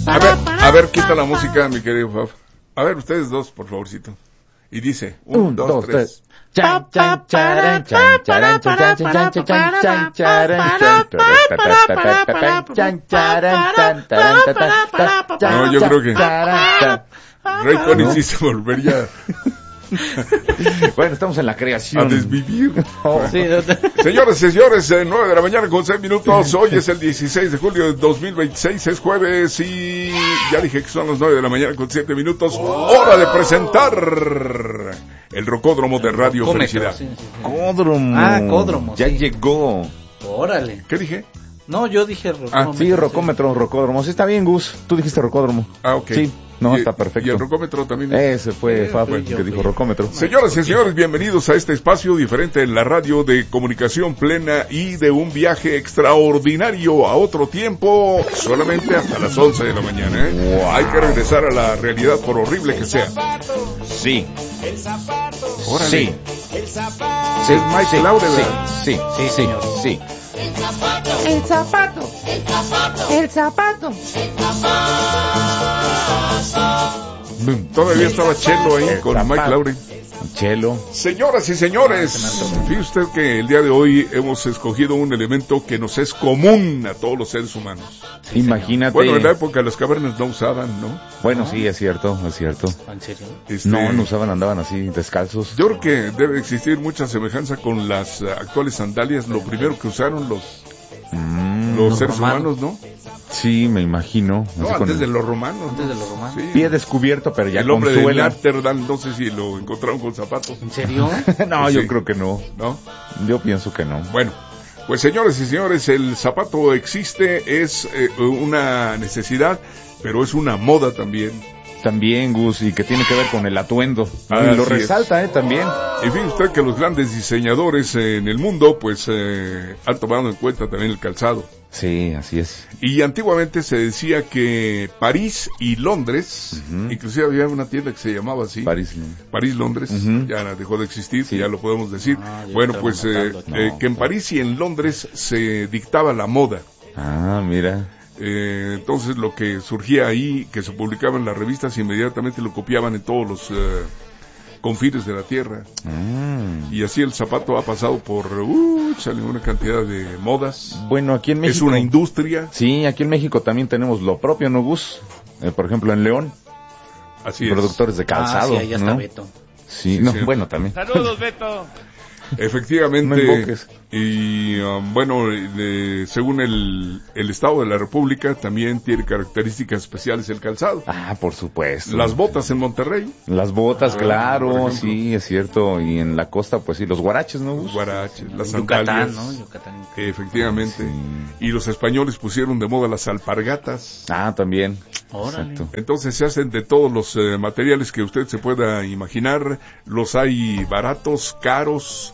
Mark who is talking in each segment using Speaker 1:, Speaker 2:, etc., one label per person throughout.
Speaker 1: A ver, quita la música, mi querido Fab. A ver, ustedes dos, por favorcito. Y dice, 1, 2, 3.
Speaker 2: Chan, chan, charan, chan, charan, chan, chan, chan, chan, charan,
Speaker 1: No, yo creo que Ray Conniff sí se volvería
Speaker 2: bueno, estamos en la creación.
Speaker 1: a desvivir.
Speaker 2: Sí,
Speaker 1: Señores y señores, 9 de la mañana con 6 minutos. Hoy es el 16 de julio de 2026, es jueves y ya dije que son las 9 de la mañana con 7 minutos. Hora de presentar el Rocódromo de Radio Felicidad.
Speaker 3: Sí.
Speaker 2: Códromo.
Speaker 3: Códromo.
Speaker 2: Ya
Speaker 3: sí.
Speaker 2: llegó.
Speaker 3: Órale.
Speaker 1: ¿Qué dije?
Speaker 3: No, yo dije rocómetro.
Speaker 2: Sí, rocómetro, rocódromo. Sí, está bien, Gus. Tú dijiste rocódromo.
Speaker 1: Ok.
Speaker 2: Sí, no,
Speaker 1: Y-
Speaker 2: está perfecto.
Speaker 1: Y el rocómetro también.
Speaker 2: Ese fue Fab el
Speaker 3: yo
Speaker 2: que dijo
Speaker 3: fui.
Speaker 2: rocómetro.
Speaker 1: Señoras y señores, bienvenidos a este espacio diferente en la radio de comunicación plena y de un viaje extraordinario a otro tiempo, solamente hasta las 11 de la mañana.
Speaker 2: Wow.
Speaker 1: Hay que regresar a la realidad por horrible que sea.
Speaker 2: Sí.
Speaker 1: Órale.
Speaker 2: Sí.
Speaker 1: Sí, es Mike Laure,
Speaker 2: Sí,
Speaker 1: ¿verdad?
Speaker 2: sí,
Speaker 3: Sí, señor.
Speaker 2: sí.
Speaker 4: El zapato. El zapato.
Speaker 1: Todavía estaba Chelo ahí con
Speaker 2: zapato.
Speaker 1: Mike Laure.
Speaker 2: Chelo.
Speaker 1: Señoras y señores, fíjese usted que el día de hoy hemos escogido un elemento que nos es común a todos los seres humanos.
Speaker 2: Imagínate.
Speaker 1: Bueno, en la época las cavernas no usaban, ¿no?
Speaker 2: Bueno, sí, es cierto, es cierto.
Speaker 3: ¿En serio?
Speaker 2: No usaban, andaban así, descalzos.
Speaker 1: Yo creo que debe existir mucha semejanza con las actuales sandalias. Lo primero que usaron los seres
Speaker 3: romanos.
Speaker 1: humanos, ¿no?
Speaker 2: Sí, me imagino.
Speaker 1: No,
Speaker 2: Así con
Speaker 1: antes de
Speaker 2: el
Speaker 1: los romanos.
Speaker 3: Antes
Speaker 1: ¿no?
Speaker 3: de los romanos.
Speaker 1: Sí.
Speaker 2: pie descubierto, pero ya
Speaker 1: El
Speaker 2: con
Speaker 1: hombre de
Speaker 2: suela.
Speaker 1: Latterdam, no sé si lo encontraron con zapatos,
Speaker 3: ¿En serio?
Speaker 2: No,
Speaker 1: Sí.
Speaker 2: yo creo que no.
Speaker 1: ¿no?
Speaker 2: Yo pienso que no.
Speaker 1: Bueno, pues señores y señores, el zapato existe, es una necesidad, pero es una moda también.
Speaker 2: También, Gus, y que tiene que ver con el atuendo.
Speaker 1: Así
Speaker 2: Y lo
Speaker 1: es.
Speaker 2: resalta, también.
Speaker 1: Y fíjese usted que los grandes diseñadores en el mundo, pues, han tomado en cuenta también el calzado.
Speaker 2: Sí, así es.
Speaker 1: Y antiguamente se decía que París y Londres, inclusive había una tienda que se llamaba así, París-Londres, ya dejó de existir,
Speaker 2: Sí.
Speaker 1: ya lo podemos decir.
Speaker 3: yo
Speaker 1: Bueno,
Speaker 3: estaba
Speaker 1: pues
Speaker 3: notando aquí.
Speaker 1: que en París y en Londres se dictaba la moda.
Speaker 2: Ah, mira.
Speaker 1: Entonces lo que surgía ahí, que se publicaba en las revistas, inmediatamente lo copiaban en todos los confines de la tierra. Y así el zapato ha pasado por una cantidad de modas.
Speaker 2: Bueno, aquí en México.
Speaker 1: Es una industria.
Speaker 2: Sí, aquí en México también tenemos lo propio, ¿no, Gus? Por ejemplo, en León,
Speaker 1: Así
Speaker 2: productores de calzado.
Speaker 3: Sí, ahí está
Speaker 2: ¿no?
Speaker 3: Beto.
Speaker 2: Sí,
Speaker 1: Sí,
Speaker 2: no,
Speaker 1: sí.
Speaker 2: bueno, también.
Speaker 5: Saludos, Beto.
Speaker 1: Efectivamente,
Speaker 2: No invoques.
Speaker 1: y bueno, según el Estado de la República, también tiene características especiales el calzado.
Speaker 2: Ah, por supuesto.
Speaker 1: Las botas en Monterrey,
Speaker 2: Las botas,
Speaker 1: por
Speaker 2: claro,
Speaker 1: ejemplo.
Speaker 2: sí, es cierto. Y en la costa, pues sí, los guaraches, ¿no,
Speaker 1: los
Speaker 2: Gus?
Speaker 1: guaraches, las
Speaker 3: Yucatán,
Speaker 1: sandalias.
Speaker 3: ¿no? Yucatán.
Speaker 1: Efectivamente.
Speaker 2: Sí.
Speaker 1: Y los españoles pusieron de moda las alpargatas.
Speaker 2: Ah, también.
Speaker 3: Órale.
Speaker 2: Exacto.
Speaker 1: Entonces se hacen de todos los materiales que usted se pueda imaginar. Los hay baratos, caros,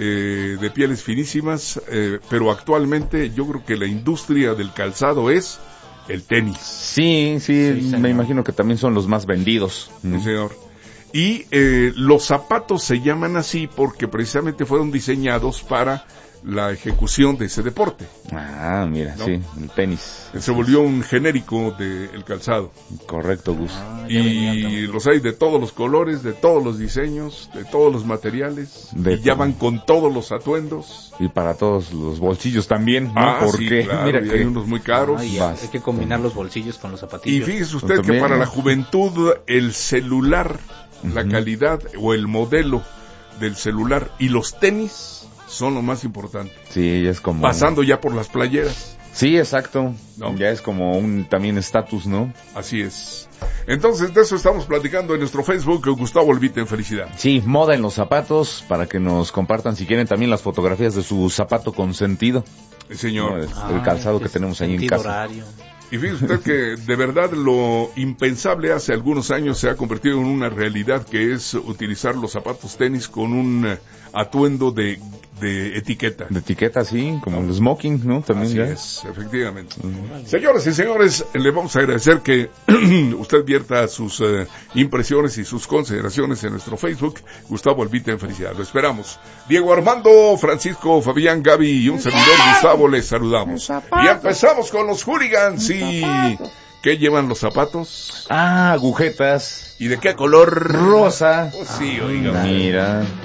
Speaker 1: de pieles finísimas, pero actualmente yo creo que la industria del calzado es el tenis.
Speaker 2: Sí,
Speaker 3: Sí, señor.
Speaker 2: me imagino que también son los más vendidos.
Speaker 1: Sí, señor. Y los zapatos se llaman así porque precisamente fueron diseñados para la ejecución de ese deporte.
Speaker 2: Ah, mira,
Speaker 1: ¿No?
Speaker 2: sí, el tenis.
Speaker 1: Se volvió un genérico del calzado.
Speaker 2: Correcto, Gus.
Speaker 1: Y los hay de todos los colores, de todos los diseños, de todos los materiales.
Speaker 2: De
Speaker 1: Y ya
Speaker 2: todo.
Speaker 1: van con todos los atuendos.
Speaker 2: Y para todos los bolsillos también, ¿no?
Speaker 1: Sí,
Speaker 2: Porque,
Speaker 1: claro,
Speaker 2: mira
Speaker 1: y
Speaker 2: que
Speaker 1: hay unos muy caros.
Speaker 3: Ay,
Speaker 2: vas.
Speaker 3: hay que combinar los bolsillos con los
Speaker 1: Y
Speaker 3: zapatillos.
Speaker 1: fíjese usted que
Speaker 2: También.
Speaker 1: para la juventud el celular, la calidad o el modelo del celular y los tenis son lo más importante.
Speaker 2: sí, es como...
Speaker 1: Pasando ya por las playeras.
Speaker 2: Sí, exacto.
Speaker 1: ¿No?
Speaker 2: Ya es como un también estatus, ¿no?
Speaker 1: Así es. Entonces de eso estamos platicando en nuestro Facebook, Gustavo Olvite en Felicidad.
Speaker 2: Sí, moda en los zapatos, para que nos compartan si quieren también las fotografías de su zapato consentido.
Speaker 1: Señor.
Speaker 2: ¿no? El calzado que tenemos ahí en
Speaker 3: sentido
Speaker 2: casa.
Speaker 3: horario.
Speaker 1: Y fíjese usted que de verdad lo impensable hace algunos años se ha convertido en una realidad, que es utilizar los zapatos tenis con un atuendo de etiqueta.
Speaker 2: De etiqueta, sí, como el smoking, ¿no? También
Speaker 1: Así
Speaker 2: ya.
Speaker 1: es, efectivamente. Señoras y señores, le vamos a agradecer que usted vierta sus impresiones y sus consideraciones en nuestro Facebook, Gustavo Olvite en Felicidad. Lo esperamos. Diego Armando, Francisco, Fabián, Gaby y un servidor Gustavo les saludamos. Y empezamos con los hooligans y ¿Qué llevan los zapatos?
Speaker 2: Ah, agujetas.
Speaker 1: ¿Y de qué color?
Speaker 2: Rosa.
Speaker 1: Oh, sí, oiga.
Speaker 2: Mira.